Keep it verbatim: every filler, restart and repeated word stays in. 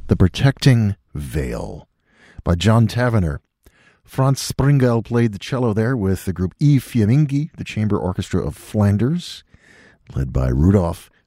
The Protecting Veil by John Tavener. Franz Springel played the cello there with the group I Fiammingi, the chamber orchestra of Flanders, led by Rudolf